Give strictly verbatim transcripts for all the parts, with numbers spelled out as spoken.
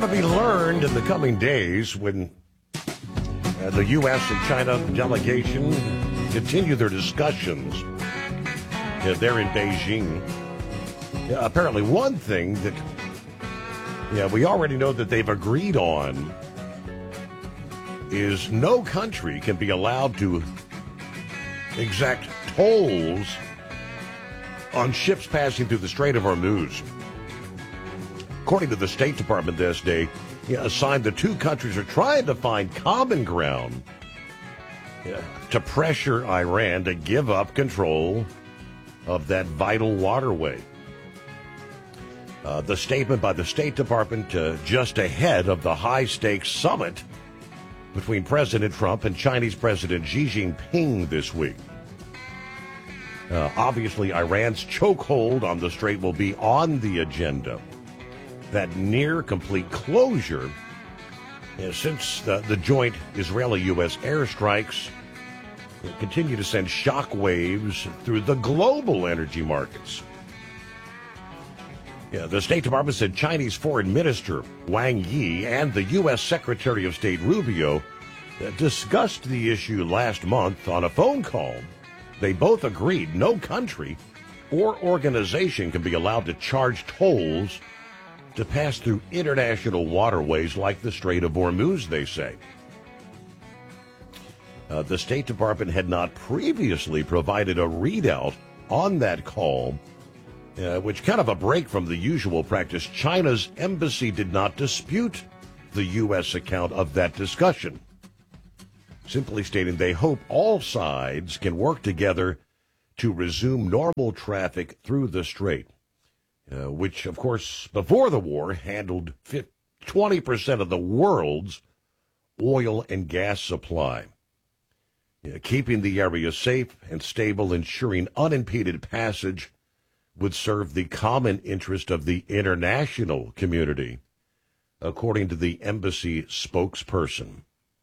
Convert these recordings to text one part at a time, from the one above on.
to be learned in the coming days when uh, the U S and China delegation continue their discussions uh, there in Beijing. Uh, apparently one thing that yeah, we already know that they've agreed on is no country can be allowed to exact tolls on ships passing through the Strait of Hormuz. According to the State Department this day, yeah, assigned the two countries are trying to find common ground yeah, to pressure Iran to give up control of that vital waterway. Uh, the statement by the State Department uh, just ahead of the high-stakes summit between President Trump and Chinese President Xi Jinping this week. Uh, obviously, Iran's chokehold on the strait will be on the agenda. That near-complete closure, uh, since the, the joint Israeli-U S airstrikes continue to send shock waves through the global energy markets. Yeah, the State Department said Chinese Foreign Minister Wang Yi and the U S Secretary of State Rubio uh, discussed the issue last month on a phone call. They both agreed no country or organization can be allowed to charge tolls to pass through international waterways like the Strait of Hormuz, they say. Uh, the State Department had not previously provided a readout on that call, uh, which kind of a break from the usual practice. China's embassy did not dispute the U S account of that discussion, simply stating they hope all sides can work together to resume normal traffic through the strait, uh, which, of course, before the war handled twenty percent of the world's oil and gas supply. Uh, keeping the area safe and stable, ensuring unimpeded passage would serve the common interest of the international community, according to the embassy spokesperson.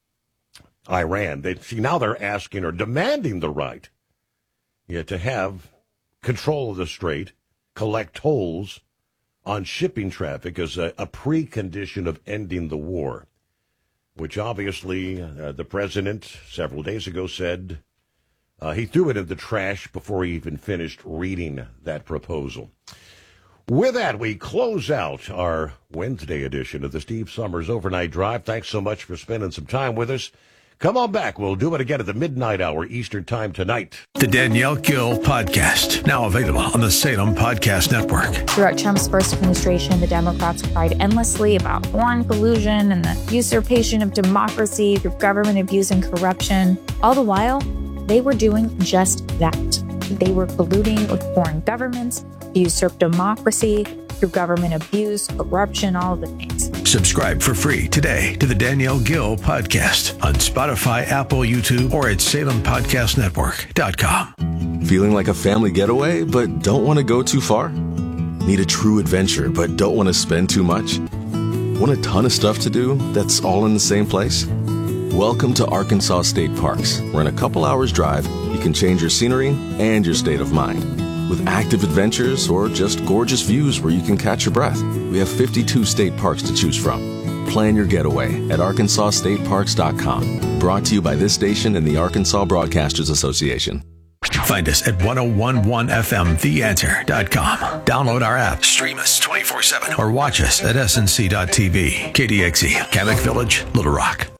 Iran, they see now they're asking or demanding the right yeah, to have control of the strait, collect tolls on shipping traffic as a, a precondition of ending the war, which obviously uh, the president several days ago said uh, he threw it in the trash before he even finished reading that proposal. With that, we close out our Wednesday edition of the Steve Summers Overnight Drive. Thanks so much for spending some time with us. Come on back. We'll do it again at the midnight hour Eastern Time tonight. The Danielle Gill Podcast, now available on the Salem Podcast Network. Throughout Trump's first administration, the Democrats cried endlessly about foreign collusion and the usurpation of democracy through government abuse and corruption. All the while, they were doing just that. They were colluding with foreign governments to usurp democracy through government abuse, corruption, all of the things. Subscribe for free today to the Danielle Gill Podcast on Spotify, Apple, YouTube, or at salem podcast network dot com. Feeling like a family getaway, but don't want to go too far? Need a true adventure, but don't want to spend too much? Want a ton of stuff to do that's all in the same place? Welcome to Arkansas State Parks, where in a couple hours drive, you can change your scenery and your state of mind. With active adventures or just gorgeous views where you can catch your breath, we have fifty-two state parks to choose from. Plan your getaway at arkansas state parks dot com. Brought to you by this station and the Arkansas Broadcasters Association. Find us at ten eleven F M the answer dot com. Download our app, stream us twenty-four seven, or watch us at S N C dot T V. K D X E, Kamak Village, Little Rock.